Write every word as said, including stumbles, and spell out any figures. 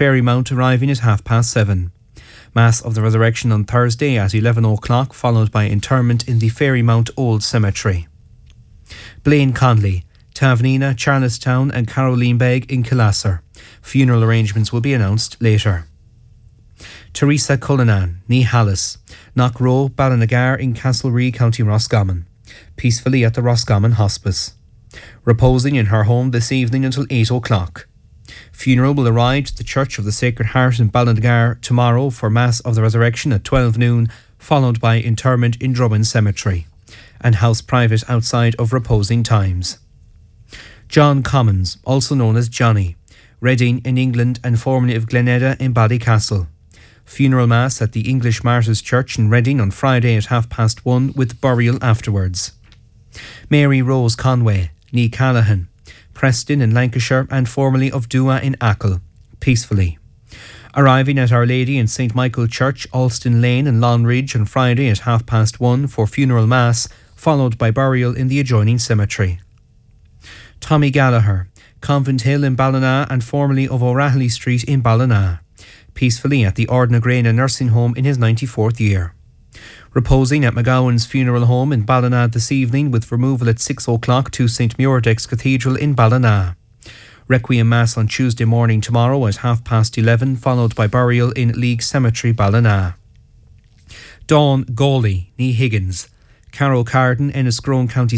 Ferrymount arriving at half past seven. Mass of the Resurrection on Thursday at eleven o'clock, followed by interment in the Ferrymount Old Cemetery. Blaine Conley, Tavanina, Charlestown and Caroline Begg in Killasser. Funeral arrangements will be announced later. Teresa Cullinan, Ní Hallis, Knockrow, Ballinagar in Castlereagh, County Roscommon. Peacefully at the Roscommon Hospice. Reposing in her home this evening until eight o'clock. Funeral will arrive at the Church of the Sacred Heart in Ballinagar tomorrow for Mass of the Resurrection at twelve noon, followed by interment in Drummond Cemetery, and house private outside of reposing times. John Commons, also known as Johnny, Reading in England and formerly of Glenedda in Ballycastle. Funeral Mass at the English Martyrs Church in Reading on Friday at half past one with burial afterwards. Mary Rose Conway, Ní Callahan, Preston in Lancashire and formerly of Dua in Achill, peacefully. Arriving at Our Lady in Saint Michael Church, Alston Lane in Longridge on Friday at half past one for funeral mass, followed by burial in the adjoining cemetery. Tommy Gallagher, Convent Hill in Ballina and formerly of O'Rahilly Street in Ballina, peacefully at the Ardnagrena nursing home in his ninety-fourth year. Reposing at McGowan's funeral home in Ballina this evening with removal at six o'clock to Saint Muirdex Cathedral in Ballina. Requiem Mass on Tuesday morning tomorrow at half past eleven, followed by burial in League Cemetery, Ballina. Dawn Gawley, Ní Higgins, Carrow Carden, Enniscrone, County